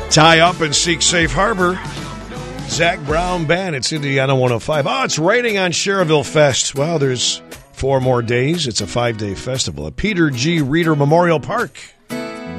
Tie up and seek safe harbor. Zach Brown Band. It's Indiana 105. Oh, it's raining on Cherville Fest. Well, there's 4 more days. It's a 5-day festival at Peter G. Reeder Memorial Park.